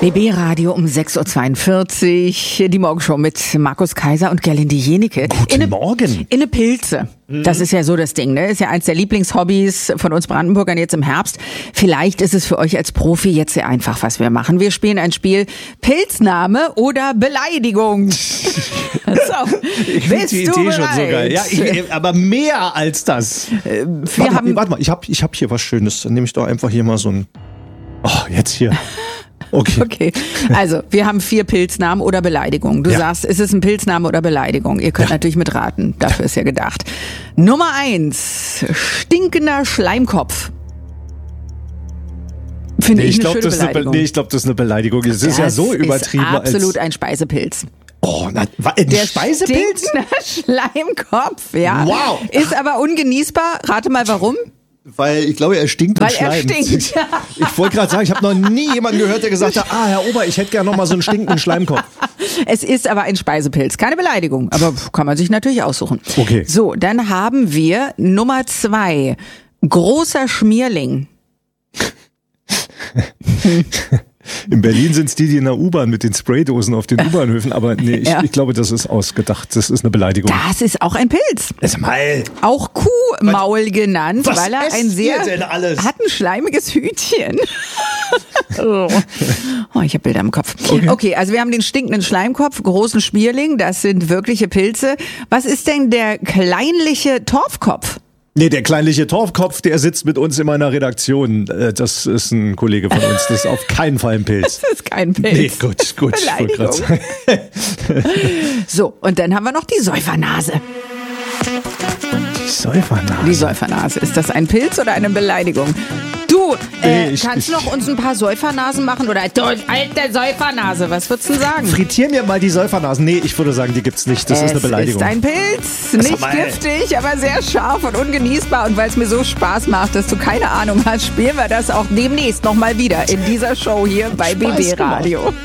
BB Radio um 6.42 Uhr, die Morgenshow mit Markus Kaiser und Gerlinde Jenike. Guten Morgen. In Pilze. Das ist ja so das Ding, ne? Ist ja eins der Lieblingshobbys von uns Brandenburgern jetzt im Herbst. Vielleicht ist es für euch als Profi jetzt sehr einfach, was wir machen. Wir spielen ein Spiel Pilzname oder Beleidigung. So, bist die du Idee bereit? schon so geil. Ja, aber mehr als das. Warte mal, ich hab hier was Schönes. Dann nehme ich doch einfach hier mal so ein... Oh, jetzt hier. Okay. Also, wir haben 4 Pilznamen oder Beleidigungen. Du sagst, ist es ein Pilzname oder Beleidigung? Ihr könnt natürlich mitraten. Dafür ist ja gedacht. Nummer 1. Stinkender Schleimkopf. Finde ich eine schöne Beleidigung. Ich glaube, das ist eine Beleidigung. Es ist ja so übertrieben. Das ist absolut ein Speisepilz. Oh, ein Speisepilz? Stinkender Schleimkopf, ja. Wow. Ist aber ungenießbar. Rate mal, warum? Weil ich glaube, er stinkt und schleimt. Er stinkt. Ich wollte gerade sagen, ich habe noch nie jemanden gehört, der gesagt hat, Herr Ober, ich hätte gerne noch mal so einen stinkenden Schleimkopf. Es ist aber ein Speisepilz. Keine Beleidigung, aber kann man sich natürlich aussuchen. Okay. So, dann haben wir Nummer 2. Großer Schmierling. In Berlin sind es die in der U-Bahn mit den Spraydosen auf den U-Bahnhöfen, aber nee, ich glaube, das ist ausgedacht. Das ist eine Beleidigung. Das ist auch ein Pilz. Mal. Auch Kuhmaul genannt, weil er ein sehr hat ein schleimiges Hütchen. Oh, ich habe Bilder im Kopf. Okay, also wir haben den stinkenden Schleimkopf, großen Schmierling, das sind wirkliche Pilze. Was ist denn der kleinliche Torfkopf? Nee, der kleinliche Torfkopf, der sitzt mit uns in meiner Redaktion. Das ist ein Kollege von uns. Das ist auf keinen Fall ein Pilz. Das ist kein Pilz. Nee, gut. Beleidigung. So, und dann haben wir noch die Säufernase. Die Die Säufernase. Ist das ein Pilz oder eine Beleidigung? Du, kannst du noch uns ein paar Säufernasen machen? Oder du alte Säufernase, was würdest du denn sagen? Frittier mir mal die Säufernasen. Nee, ich würde sagen, die gibt's nicht. Das ist eine Beleidigung. Es ist ein Pilz. Nicht giftig, aber sehr scharf und ungenießbar. Und weil es mir so Spaß macht, dass du keine Ahnung hast, spielen wir das auch demnächst nochmal wieder in dieser Show hier bei BB Radio.